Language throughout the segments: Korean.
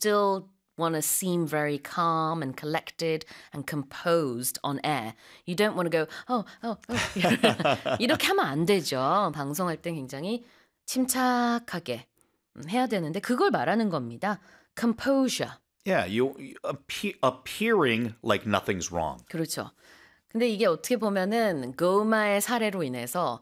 still want to seem very calm and collected and composed on air. You don't want to go, 이렇게 하면 안 되죠. 방송할 때 굉장히 침착하게 해야 되는데 그걸 말하는 겁니다. Composure. Yeah, appearing like nothing's wrong. 그렇죠. 근데 이게 어떻게 보면은 고마의 사례로 인해서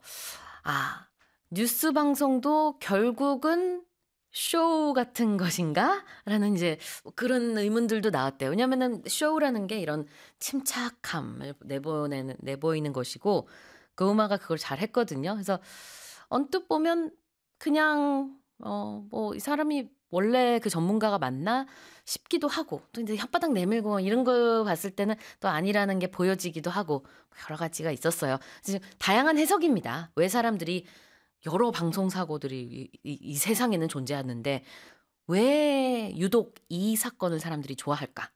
뉴스 방송도 결국은 쇼 같은 것인가? 라는 이제 그런 의문들도 나왔대요. 왜냐면은 쇼라는 게 이런 침착함을 내보이는 것이고 고마가 그걸 잘 했거든요. 그래서 언뜻 보면 그냥 이 사람이 원래 그 전문가가 맞나 싶기도 하고 또 이제 혓바닥 내밀고 이런 거 봤을 때는 또 아니라는 게 보여지기도 하고 여러 가지가 있었어요. 다양한 해석입니다. 왜 사람들이 여러 방송사고들이 이 세상에는 존재하는데 왜 유독 이 사건을 사람들이 좋아할까?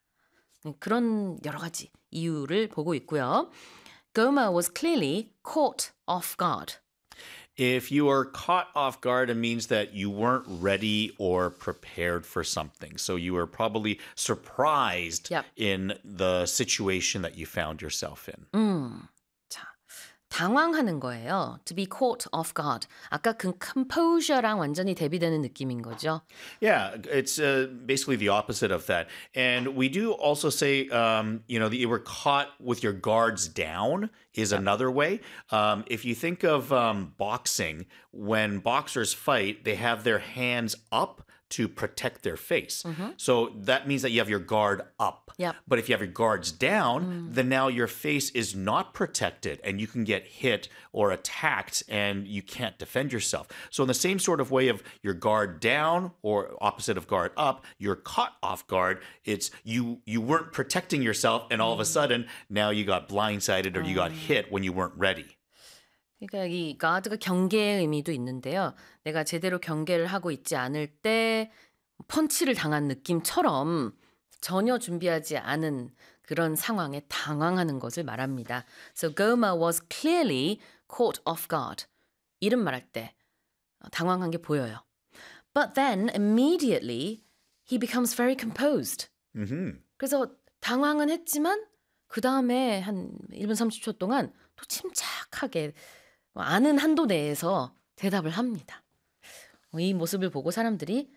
그런 여러 가지 이유를 보고 있고요. Goma was clearly caught off guard. If you are caught off guard, it means that you weren't ready or prepared for something. So you were probably surprised in the situation that you found yourself in. 자, 당황하는 거예요. To be caught off guard. 아까 그 composure랑 완전히 대비되는 느낌인 거죠. Yeah, it's basically the opposite of that. And we do also say, that you were caught with your guards down is another way. If you think of boxing, when boxers fight, they have their hands up to protect their face. So that means that you have your guard up. Yep. But if you have your guards down, then now your face is not protected and you can get hit or attacked and you can't defend yourself. So in the same sort of way of your guard down or opposite of guard up, you're caught off guard. It's you weren't protecting yourself and all of a sudden now you got blindsided or you got hit when you weren't ready. 그러니까 이 guard가 경계의 의미도 있는데요. 내가 제대로 경계를 하고 있지 않을 때 펀치를 당한 느낌처럼 전혀 준비하지 않은 그런 상황에 당황하는 것을 말합니다. So Goma was clearly caught off guard. 이름 말할 때 당황한 게 보여요. But then immediately he becomes very composed. 그래서 당황은 했지만 그 다음에 한 1분 30초 동안 또 침착하게 아는 한도 내에서 대답을 합니다. 이 모습을 보고 사람들이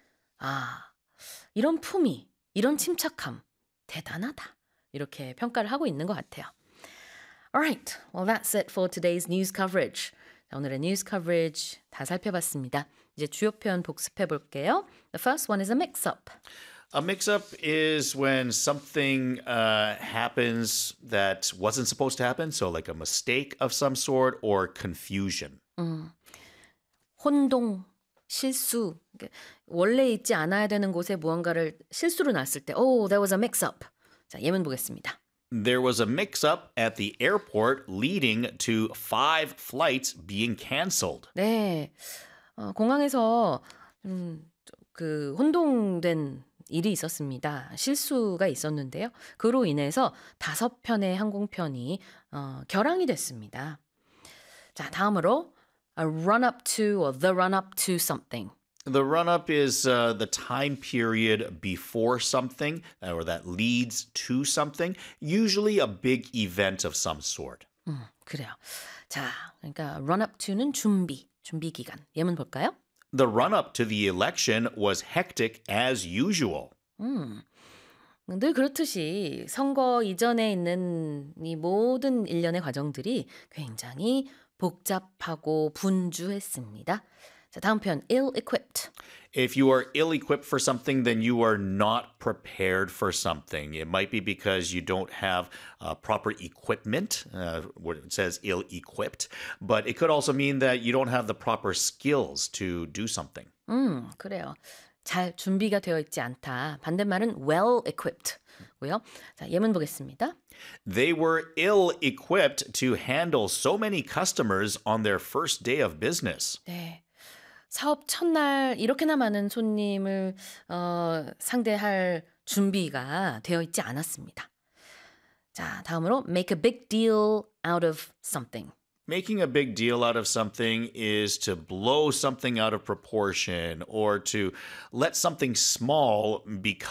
이런 품위, 이런 침착함 대단하다. 이렇게 평가를 하고 있는 것 같아요. Alright, well that's it for today's news coverage. 오늘의 news coverage 다 살펴봤습니다. 이제 주요 표현 복습해 볼게요. The first one is a mix-up. A mix-up is when something happens that wasn't supposed to happen, so like a mistake of some sort or confusion. 혼동, 실수. 원래 있지 않아야 되는 곳에 무언가를 실수로 놨을 때 there was a mix-up. 자, 예문 보겠습니다. There was a mix-up at the airport leading to 5 flights being canceled. 네, 공항에서 그 혼동된 일이 있었습니다. 실수가 있었는데요. 그로 인해서 5편의 항공편이 결항이 됐습니다. 자, 다음으로 a run-up to or the run-up to something. The run-up is the time period before something or that leads to something, usually a big event of some sort. 그래요. 자, 그러니까 run-up to는 준비 기간. 예문 볼까요? The run-up to the election was hectic as usual. 늘 그렇듯이 선거 이전에 있는 이 모든 일련의 과정들이 굉장히 복잡하고 분주했습니다. 자, 다음 편 ill-equipped. If you are ill-equipped for something, then you are not prepared for something. It might be because you don't have proper equipment, what it says ill-equipped, but it could also mean that you don't have the proper skills to do something. 그래요. 잘 준비가 되어 있지 않다. 반대말은 well-equipped고요. 자, 예문 보겠습니다. They were ill-equipped to handle so many customers on their first day of business. 네. 사업 첫날 이렇게나 많은 손님을 상대할 준비가 되어 있지 않았습니다. 자, 다음으로 make a big deal out of something. Making a big deal out of something is to blow something out of proportion or to let something small become